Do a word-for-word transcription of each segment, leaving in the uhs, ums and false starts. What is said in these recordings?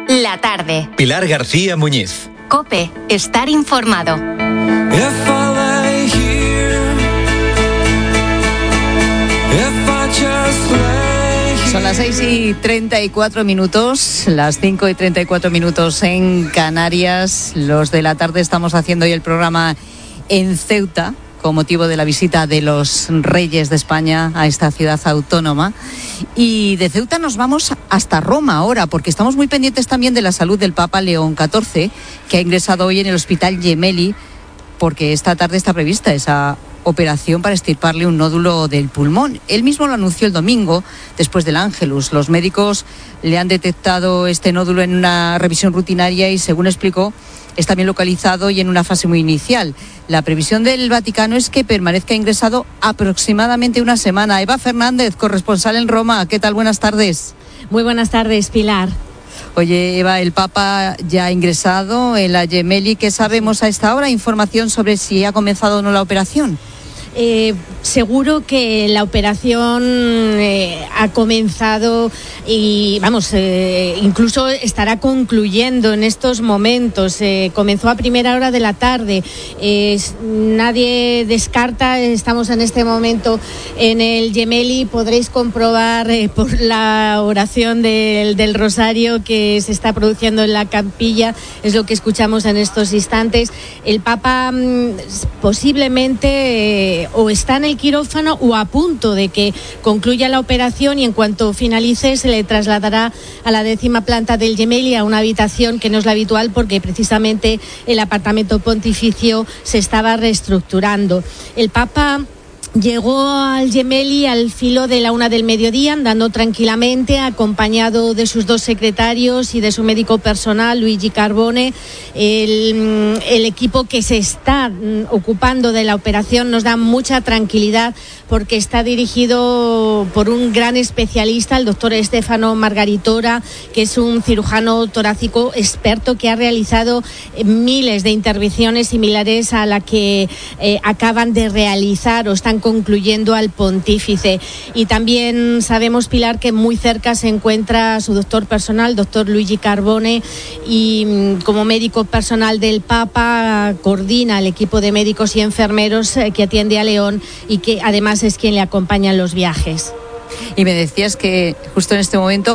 La tarde. Pilar García Muñiz. COPE. Estar informado. Son las seis y treinta y cuatro minutos, las cinco y treinta y cuatro minutos en Canarias. Los de la tarde estamos haciendo hoy el programa en Ceuta, con motivo de la visita de los Reyes de España a esta ciudad autónoma. Y de Ceuta nos vamos hasta Roma ahora, porque estamos muy pendientes también de la salud del Papa León catorce, que ha ingresado hoy en el Hospital Gemelli, porque esta tarde está prevista esa operación para extirparle un nódulo del pulmón. Él mismo lo anunció el domingo, después del Ángelus. Los médicos le han detectado este nódulo en una revisión rutinaria y, según explicó, está bien localizado y en una fase muy inicial. La previsión del Vaticano es que permanezca ingresado aproximadamente una semana. Eva Fernández, corresponsal en Roma. ¿Qué tal? Buenas tardes. Muy buenas tardes, Pilar. Oye, Eva, el Papa ya ha ingresado en la Gemelli. ¿Qué sabemos a esta hora? ¿Información sobre si ha comenzado o no la operación? Eh, seguro que la operación eh, ha comenzado y, vamos, eh, incluso estará concluyendo en estos momentos. Eh, comenzó a primera hora de la tarde. Eh, nadie descarta, estamos en este momento en el Gemelli. Podréis comprobar eh, por la oración del, del rosario que se está produciendo en la capilla, es lo que escuchamos en estos instantes. El Papa mm, posiblemente... Eh, o está en el quirófano o a punto de que concluya la operación, y en cuanto finalice se le trasladará a la décima planta del Gemelli, a una habitación que no es la habitual porque precisamente el apartamento pontificio se estaba reestructurando. El Papa llegó al Gemelli al filo de la una del mediodía, andando tranquilamente, acompañado de sus dos secretarios y de su médico personal, Luigi Carbone. El, el equipo que se está ocupando de la operación nos da mucha tranquilidad porque está dirigido por un gran especialista, el doctor Stefano Margaritora, que es un cirujano torácico experto que ha realizado miles de intervenciones similares a la que eh, acaban de realizar o están concluyendo al pontífice. Y también sabemos, Pilar, que muy cerca se encuentra su doctor personal, doctor Luigi Carbone, y como médico personal del Papa coordina el equipo de médicos y enfermeros que atiende a León y que además es quien le acompaña en los viajes. Y me decías que justo en este momento,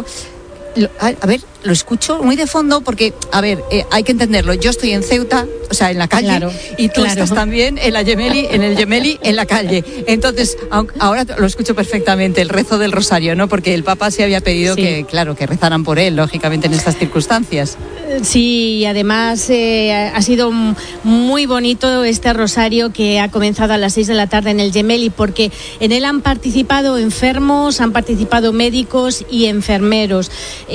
a, a ver, lo escucho muy de fondo porque, a ver, eh, hay que entenderlo. Yo estoy en Ceuta, o sea, en la calle, claro, y tú claro. estás también en la Gemelli, en el Gemelli, en la calle. Entonces, ahora lo escucho perfectamente, el rezo del rosario, ¿no? Porque el Papa sí había pedido sí. que, claro, que rezaran por él, lógicamente, en estas circunstancias. Sí, y además eh, ha sido muy bonito este rosario que ha comenzado a las seis de la tarde en el Gemelli, porque en él han participado enfermos, han participado médicos y enfermeros.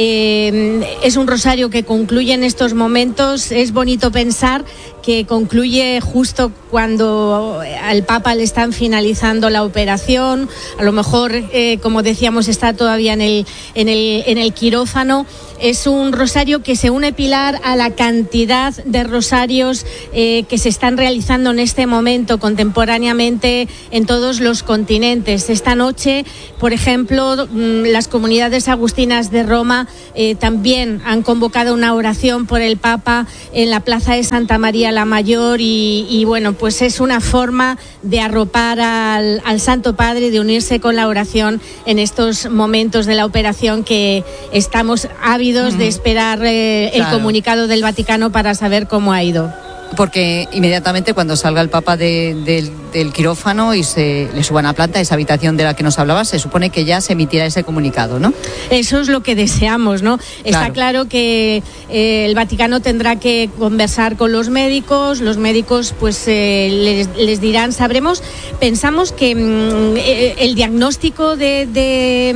Eh, es un rosario que concluye en estos momentos. Es bonito pensar que concluye justo cuando al Papa le están finalizando la operación. A lo mejor, eh, como decíamos, está todavía en el, en el, en el quirófano. Es un rosario que se une, Pilar, a la cantidad de rosarios eh, que se están realizando en este momento contemporáneamente en todos los continentes. Esta noche, por ejemplo, las comunidades agustinas de Roma eh, también han convocado una oración por el Papa en la plaza de Santa María la Mayor y, y bueno, pues es una forma de arropar al, al Santo Padre, de unirse con la oración en estos momentos de la operación que estamos ávidos de esperar eh, el claro. comunicado del Vaticano para saber cómo ha ido. Porque inmediatamente cuando salga el Papa de, de, del quirófano y se le suban a planta, esa habitación de la que nos hablabas, se supone que ya se emitirá ese comunicado, ¿no? Eso es lo que deseamos, ¿no? Claro. Está claro que eh, el Vaticano tendrá que conversar con los médicos, los médicos pues eh, les, les dirán, sabremos, pensamos que mm, eh, el diagnóstico de, de,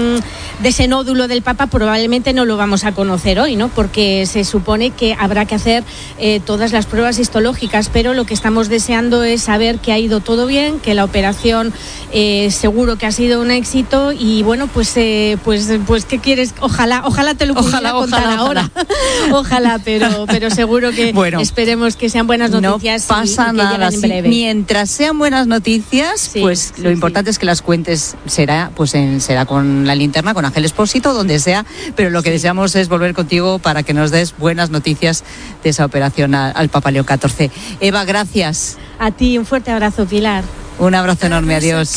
mm, de ese nódulo del Papa probablemente no lo vamos a conocer hoy, ¿no? Porque se supone que habrá que hacer eh, todas las pruebas pruebas histológicas, pero lo que estamos deseando es saber que ha ido todo bien, que la operación eh, seguro que ha sido un éxito y bueno, pues eh, pues pues ¿qué quieres? Ojalá, ojalá te lo pudiera contar ojalá, ahora. Ojalá, ojalá pero, pero seguro que bueno, esperemos que sean buenas noticias. No pasa y, y que nada, en breve. Mientras sean buenas noticias, sí, pues sí, lo importante sí. es que las cuentes será pues en, será con la linterna, con Ángel Expósito, donde sea, pero lo que sí. deseamos es volver contigo para que nos des buenas noticias de esa operación al, al Papa León catorce. Eva, gracias. A ti, un fuerte abrazo, Pilar. Un abrazo enorme, adiós.